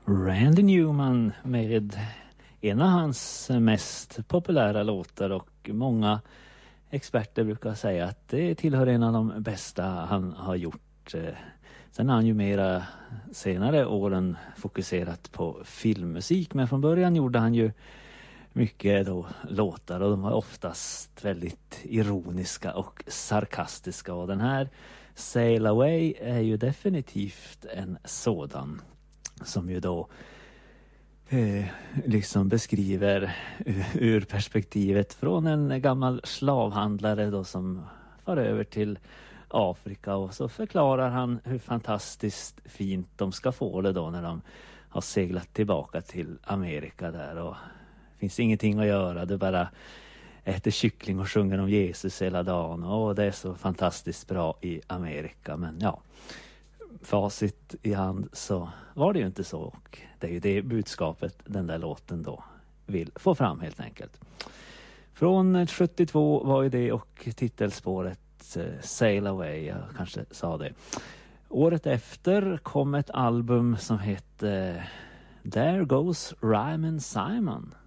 Randy Newman med en av hans mest populära låtar, och många experter brukar säga att det tillhör en av de bästa han har gjort. Sen har han ju mera senare åren fokuserat på filmmusik, men från början gjorde han ju mycket då låtar, och de var oftast väldigt ironiska och sarkastiska, och den här Sail Away är ju definitivt en sådan som ju då liksom beskriver ur perspektivet från en gammal slavhandlare då som far över till Afrika, och så förklarar han hur fantastiskt fint de ska få det då när de har seglat tillbaka till Amerika där, och det finns ingenting att göra, det bara äter kyckling och sjunger om Jesus hela dagen, och det är så fantastiskt bra i Amerika. Men ja, facit i hand så var det ju inte så, och det är ju det budskapet den där låten då vill få fram helt enkelt. Från 72 var ju det, och titelspåret Sail Away, jag kanske sa det. Året efter kom ett album som hette There Goes Ryman Simon.